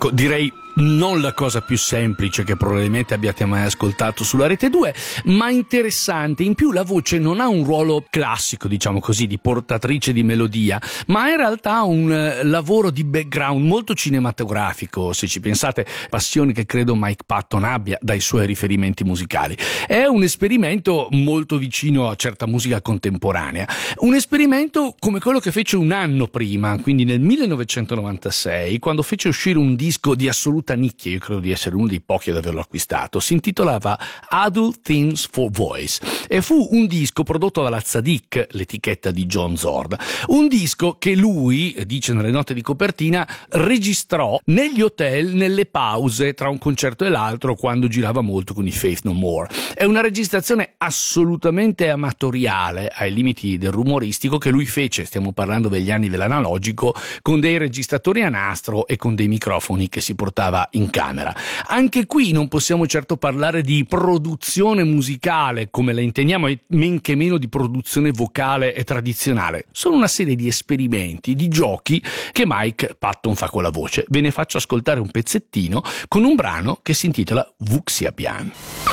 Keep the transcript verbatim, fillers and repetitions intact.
Ecco, direi non la cosa più semplice che probabilmente abbiate mai ascoltato sulla Rete due, ma interessante. In più la voce non ha un ruolo classico, diciamo così, di portatrice di melodia, ma in realtà un eh, lavoro di background molto cinematografico, se ci pensate, passioni che credo Mike Patton abbia dai suoi riferimenti musicali. È un esperimento molto vicino a certa musica contemporanea, un esperimento come quello che fece un anno prima, quindi nel millenovecentonovantasei, quando fece uscire un disco di assoluta nicchia, io credo di essere uno dei pochi ad averlo acquistato. Si intitolava Adult Themes for Voice e fu un disco prodotto dalla Tzadik, l'etichetta di John Zorn, un disco che lui, dice nelle note di copertina, registrò negli hotel, nelle pause tra un concerto e l'altro, quando girava molto con i Faith No More. È una registrazione assolutamente amatoriale, ai limiti del rumoristico, che lui fece, stiamo parlando degli anni dell'analogico, con dei registratori a nastro e con dei microfoni che si portava in camera. Anche qui non possiamo certo parlare di produzione musicale come la intendiamo, e men che meno di produzione vocale e tradizionale. Sono una serie di esperimenti, di giochi che Mike Patton fa con la voce. Ve ne faccio ascoltare un pezzettino con un brano che si intitola Vuxia Pian.